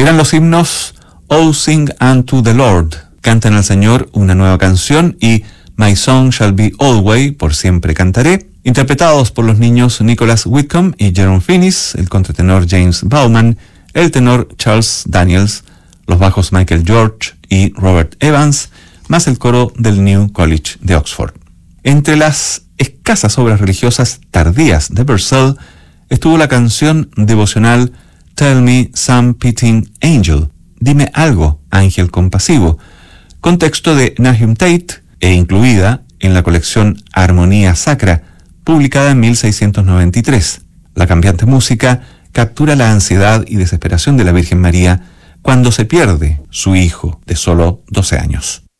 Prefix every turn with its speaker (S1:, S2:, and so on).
S1: Eran los himnos Oh Sing Unto the Lord, Canten al Señor una nueva canción, y My Song Shall Be Always, Por Siempre Cantaré, interpretados por los niños Nicholas Whitcomb y Jerome Finnis, el contratenor James Bauman, el tenor Charles Daniels, los bajos Michael George y Robert Evans, más el coro del New College de Oxford. Entre las escasas obras religiosas tardías de Purcell estuvo la canción devocional Tell Me Some Pitying Angel, Dime algo, ángel compasivo, con texto de Nahum Tate e incluida en la colección Armonía Sacra, publicada en 1693. La cambiante música captura la ansiedad y desesperación de la Virgen María cuando se pierde su hijo de solo 12 años.